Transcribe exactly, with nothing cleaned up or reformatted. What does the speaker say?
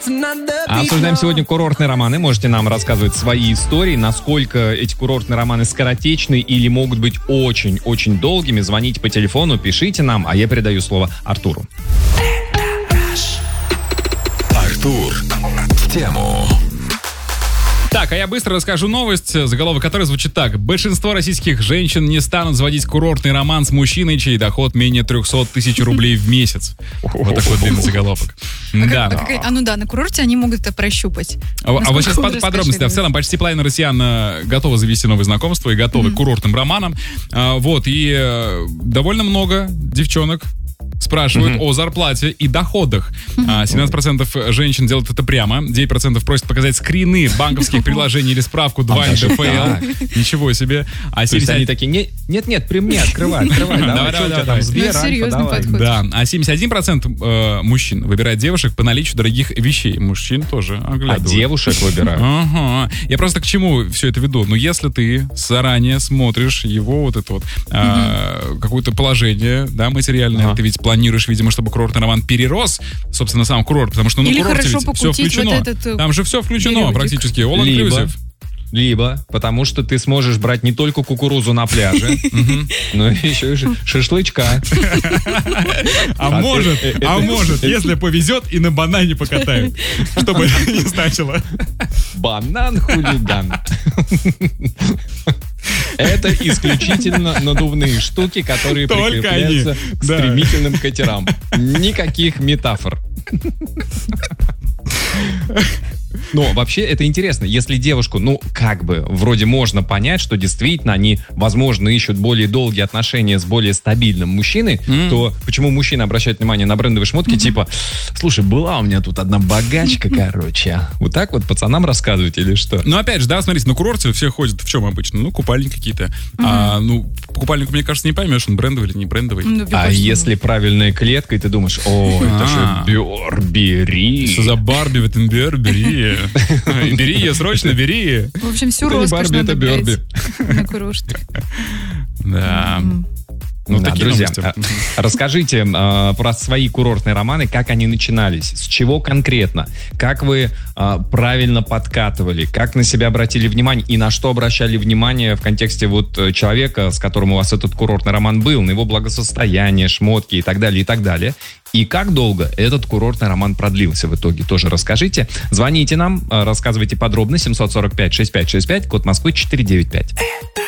Обсуждаем сегодня курортные романы. Можете нам рассказывать свои истории, насколько эти курортные романы скоротечны или могут быть очень-очень долгими. Звоните по телефону, пишите нам, а я передаю слово Артуру. Артур в тему. Так, а я быстро расскажу новость, заголовок которой звучит так. Большинство российских женщин не станут заводить курортный роман с мужчиной, чей доход менее триста тысяч рублей в месяц. Вот такой длинный заголовок. А, да. как, а, как, а ну да, на курорте они могут это прощупать. А, а вот сейчас под, подробности. А в целом почти половина россиян готовы завести новые знакомства и готовы mm-hmm. к курортным романам. А, вот, и э, довольно много девчонок спрашивают mm-hmm. о зарплате и доходах. Mm-hmm. семнадцать процентов женщин делают это прямо. девять процентов просят показать скрины банковских приложений или справку два эн тэ эф эл. Ничего себе. А семьдесят... они такие, нет-нет, при мне, открывай, открывай. Давай, что у тебя там, Сбер, серьезный подход. Да, а семьдесят один процент мужчин выбирает девушек по наличию дорогих вещей. Мужчин тоже оглядывают. А девушек выбирают? Ага. Я просто к чему все это веду? Ну, если ты заранее смотришь его вот это вот какое-то положение, да, материальное, ты ведь планируешь, видимо, чтобы курортный роман перерос, собственно, сам курорт, потому что на Или курорте хорошо все включено. Вот этот там же все включено периодик. Практически. All inclusive. Либо потому что ты сможешь брать не только кукурузу на пляже, но еще и шашлычка. А может, а может, если повезет, и на банане покатают. Чтобы не значило. Банан-хулиган. Это исключительно надувные штуки, которые Только прикрепляются они. к Да. стремительным катерам. Никаких метафор. Но вообще это интересно. Если девушку, ну, как бы, вроде можно понять, что действительно они, возможно, ищут более долгие отношения с более стабильным мужчиной, mm. то почему мужчина обращает внимание на брендовые шмотки, mm-hmm. типа, слушай, была у меня тут одна богачка, короче. Вот так вот пацанам рассказывать или что? Ну, опять же, да, смотрите, на курорте все ходят в чем обычно? Ну, купальники какие-то. Mm-hmm. А, ну, по купальнику, мне кажется, не поймешь, он брендовый или не брендовый. Ну, а если правильная клетка, и ты думаешь, о, это же Бербери. Что за Барби в этом Бербери? Бери ее, срочно бери. В общем, всю это роскошь Барби, надо это Берби. на курорт. Да. Ну, да, друзья, новости. Расскажите э, про свои курортные романы, как они начинались, с чего конкретно, как вы э, правильно подкатывали, как на себя обратили внимание и на что обращали внимание в контексте вот человека, с которым у вас этот курортный роман был, на его благосостояние, шмотки и так далее, и так далее. И как долго этот курортный роман продлился в итоге, тоже расскажите. Звоните нам, рассказывайте подробно, семь сорок пять шестьдесят пять шестьдесят пять, код Москвы четыреста девяносто пять.